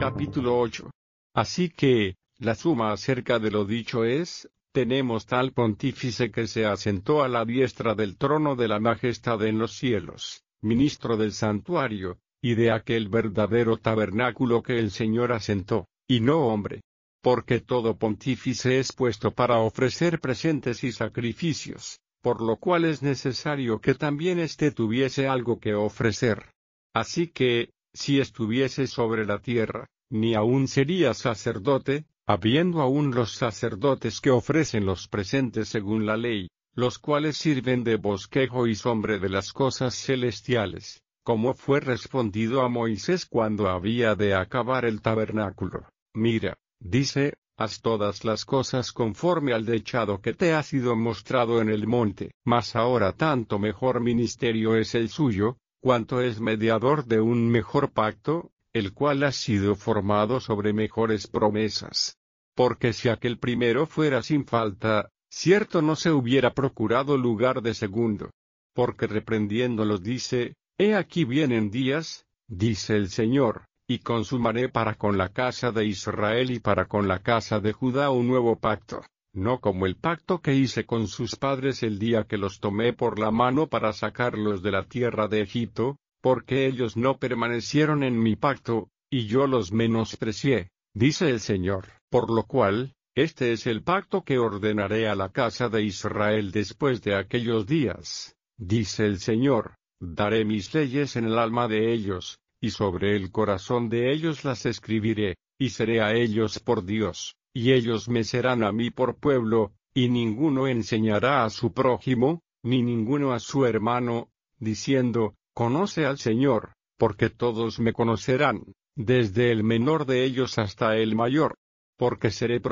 Capítulo 8. Así que, la suma acerca de lo dicho es, tenemos tal pontífice que se asentó a la diestra del trono de la majestad en los cielos, ministro del santuario, y de aquel verdadero tabernáculo que el Señor asentó, y no hombre. Porque todo pontífice es puesto para ofrecer presentes y sacrificios, por lo cual es necesario que también éste tuviese algo que ofrecer. Así que, si estuviese sobre la tierra, ni aun sería sacerdote, habiendo aún los sacerdotes que ofrecen los presentes según la ley, los cuales sirven de bosquejo y sombra de las cosas celestiales, como fue respondido a Moisés cuando había de acabar el tabernáculo. Mira, dice, haz todas las cosas conforme al dechado que te ha sido mostrado en el monte. Mas ahora tanto mejor ministerio es el suyo, cuanto es mediador de un mejor pacto, el cual ha sido formado sobre mejores promesas. Porque si aquel primero fuera sin falta, cierto no se hubiera procurado lugar de segundo. Porque reprendiéndolos dice, he aquí vienen días, dice el Señor, y consumaré para con la casa de Israel y para con la casa de Judá un nuevo pacto, no como el pacto que hice con sus padres el día que los tomé por la mano para sacarlos de la tierra de Egipto, porque ellos no permanecieron en mi pacto, y yo los menosprecié, dice el Señor. Por lo cual, este es el pacto que ordenaré a la casa de Israel después de aquellos días, dice el Señor, daré mis leyes en el alma de ellos, y sobre el corazón de ellos las escribiré, y seré a ellos por Dios, y ellos me serán a mí por pueblo, y ninguno enseñará a su prójimo, ni ninguno a su hermano, diciendo, conoce al Señor, porque todos me conocerán, desde el menor de ellos hasta el mayor, porque seré